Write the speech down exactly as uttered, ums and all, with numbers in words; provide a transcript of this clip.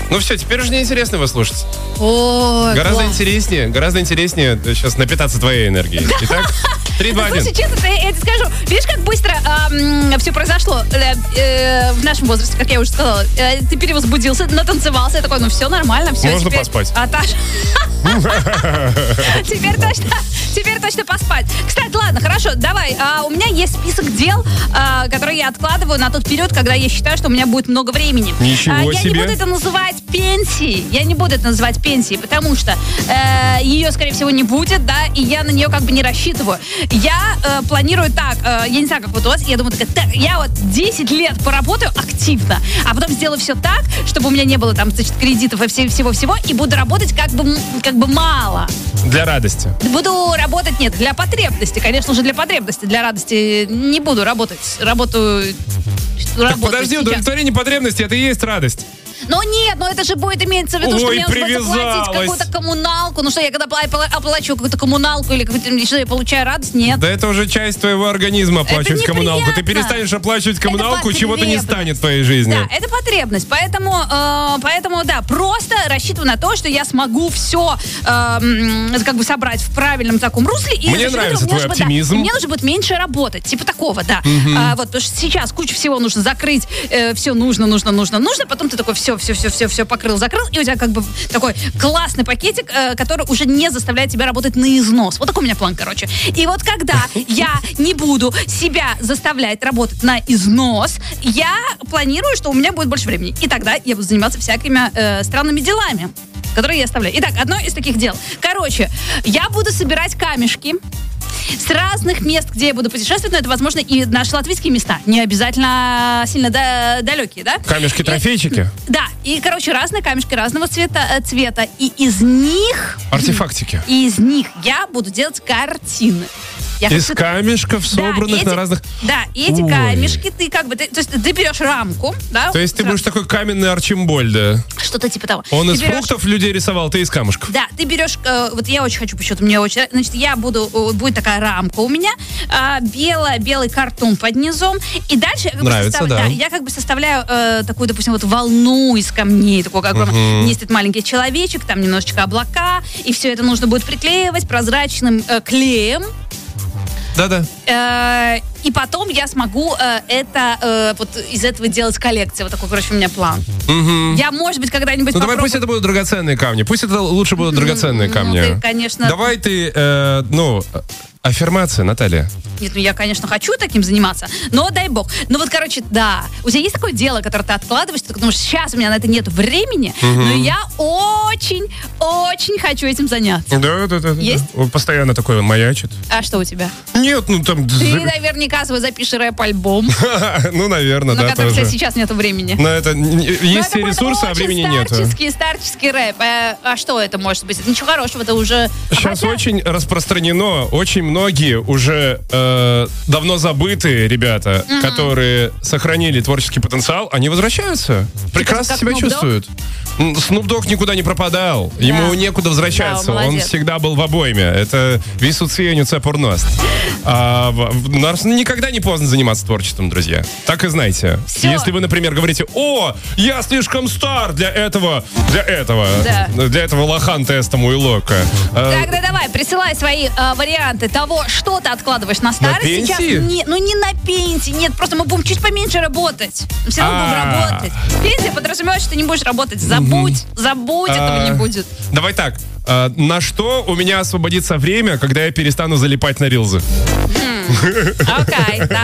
Ну все, теперь уже неинтересно его слушать. Ой, Гораздо класс. интереснее, гораздо интереснее сейчас напитаться твоей энергией. Итак, три, два, один. Слушай, честно, ты- я тебе скажу, видишь, как быстро все произошло э, э, в нашем возрасте, как я уже сказала. Э, ты перевозбудился, натанцевался, я такой, ну все нормально, все. Можно теперь... поспать. А та- Теперь точно, теперь точно поспать. Кстати, ладно, хорошо, давай. А, у меня есть список дел, а, которые я откладываю на тот период, когда я считаю, что у меня будет много времени. Ничего А, я себе. не буду это называть пенсией. Я не буду это называть пенсией, потому что э, ее, скорее всего, не будет, да, и я на нее как бы не рассчитываю. Я э, планирую так, э, я не знаю, как вот у вас, я думаю, такая, так, я вот десять лет поработаю активно, а потом сделаю все так, чтобы у меня не было там, значит, кредитов и все- всего-всего, и буду работать как бы, м, как бы мало. Для радости. Буду работать, нет, для потребности, конечно же, для потребности, для радости не буду работать. Работаю... Так работаю подожди, сейчас. удовлетворение потребности, это и есть радость. Но нет, но это же будет иметься в виду, что Ой, мне нужно привязалась. заплатить какую-то коммуналку. Ну что, я когда пла- пла- оплачу какую-то коммуналку или какую-то, что я получаю радость? Нет. Да это уже часть твоего организма оплачивать Это коммуналку. Ты неприятно. перестанешь оплачивать коммуналку, Это чего-то не потребность. станет в твоей жизни. Да, это потребность. Поэтому, э, поэтому, да, просто рассчитываю на то, что я смогу все э, м, как бы собрать в правильном таком русле. И Мне за счет нравится этого мне твой нужно, да, оптимизм. и мне нужно будет меньше работать. Типа такого, да. А, вот, потому что сейчас куча всего нужно закрыть. э, все нужно, нужно, нужно, нужно. Потом ты такой все, все, все, все, все покрыл, закрыл. И у тебя как бы такой классный пакетик, э, который уже не заставляет тебя работать на износ. Вот такой у меня план, короче. И вот когда я не буду себя заставлять работать на износ, я планирую, что у меня будет больше времени. И тогда я буду заниматься всякими э, странными делами, которые я оставляю. Итак, одно из таких дел. Короче, я буду собирать камешки с разных мест, где я буду путешествовать, но это, возможно, и наши латвийские места. Не обязательно сильно да- далекие, да? Камешки-трофейчики? И- да. И, короче, разные камешки разного цвета, э, цвета. И из них... Артефактики. И из них я буду делать картины. Я Из хочу- камешков, Да, собранных эти- на разных... Да, и эти Ой. камешки ты как бы... Ты, то есть ты берешь рамку, да? То есть ты сразу. будешь такой каменный Арчимбольд. Что-то типа того. Он Ты из берешь- фруктов людей рисовал, ты из камушков. Да, ты берешь, э, вот я очень хочу почему-то, мне очень, значит, я буду, э, будет такая рамка у меня, э, белая, белый картон под низом, и дальше я как бы Нравится, состав- да. я как бы составляю э, такую, допустим, вот волну из камней, такой как бы, не стоит маленький человечек, там немножечко облака, и все это нужно будет приклеивать прозрачным э, клеем, Да-да. э, и потом я смогу э, это, э, вот из этого делать коллекцию, вот такой, короче, у меня план. Я, может быть, когда-нибудь Ну давай попробую- пусть это будут драгоценные камни. Пусть это лучше будут драгоценные Ну, камни. ты, конечно... Давай ты, э, ну, аффирмация, Наталья. Нет, ну я, конечно, хочу таким заниматься, но дай бог. Ну вот, короче, да. У тебя есть такое дело, которое ты откладываешь, ты думаешь, сейчас у меня на это нет времени, но я очень, очень хочу этим заняться. Да, да, да. да. Есть? Он постоянно такой он маячит. А что у тебя? Нет, ну там... Ты наверняка свой запишешь рэп-альбом, Ну, наверное, на да, который у тебя тоже. сейчас нет времени. Но это н- Ну, есть это все будет ресурсы, а очень времени нет. старческий, старческий рэп. Э, А что это может быть? Ничего хорошего, это уже... Сейчас Хотя- очень распространено, очень многие уже э, давно забытые ребята, которые сохранили творческий потенциал, они возвращаются. Прекрасно как себя Snoop Dogg? чувствуют. М, Snoop Dogg никуда не пропадал. Ему некуда возвращаться. Да, Он молодец. всегда был в обойме. Это вису ценится порност. А, в- в- нас никогда не поздно заниматься творчеством, друзья. Так и знайте. Всё. Если вы, например, говорите: о, я слишком стар для этого, для этого, Да. для этого лохан-теста Муйлока. А, Тогда давай, присылай свои э, варианты того, что ты откладываешь на старость. пенсии? Сейчас не, ну не на пенсии, нет, просто мы будем чуть поменьше работать. Мы все равно будем А. работать. Пенсия подразумевает, что ты не будешь работать. Забудь, забудь, этого А, не будет. Давай так. а, на что у меня освободится время, когда я перестану залипать на рилзы? Окей, да.